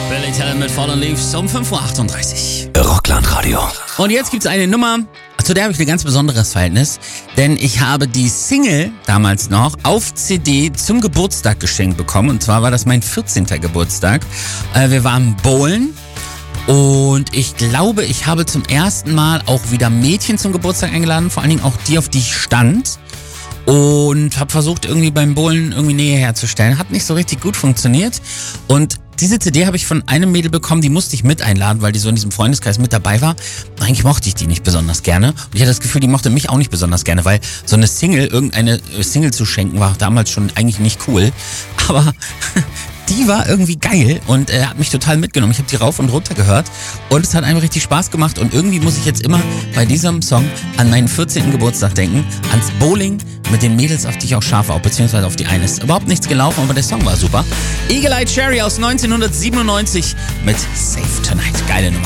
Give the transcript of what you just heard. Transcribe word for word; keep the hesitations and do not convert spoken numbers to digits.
Billy Talent mit Fallen Leaves um fünf Uhr achtunddreißig. Rockland Radio. Und jetzt gibt's eine Nummer, zu der habe ich ein ganz besonderes Verhältnis, denn ich habe die Single damals noch auf C D zum Geburtstag geschenkt bekommen. Und zwar war das mein vierzehnter Geburtstag. Äh, wir waren bowlen. Und ich glaube, ich habe zum ersten Mal auch wieder Mädchen zum Geburtstag eingeladen, vor allen Dingen auch die, auf die ich stand. Und habe versucht, irgendwie beim Bowlen irgendwie Nähe herzustellen. Hat nicht so richtig gut funktioniert. Und diese C D habe ich von einem Mädel bekommen, die musste ich mit einladen, weil die so in diesem Freundeskreis mit dabei war. Eigentlich mochte ich die nicht besonders gerne. Und ich hatte das Gefühl, die mochte mich auch nicht besonders gerne, weil so eine Single, irgendeine Single zu schenken, war damals schon eigentlich nicht cool. Aber die war irgendwie geil und äh, hat mich total mitgenommen. Ich habe die rauf und runter gehört und es hat einfach richtig Spaß gemacht. Und irgendwie muss ich jetzt immer bei diesem Song an meinen vierzehnten Geburtstag denken, ans Bowling mit den Mädels, auf die ich auch scharf war, beziehungsweise auf die eine. Ist überhaupt nichts gelaufen, aber der Song war super. Eagle Eye Cherry aus neunzehnhundertsiebenundneunzig mit Save Tonight. Geile Nummer.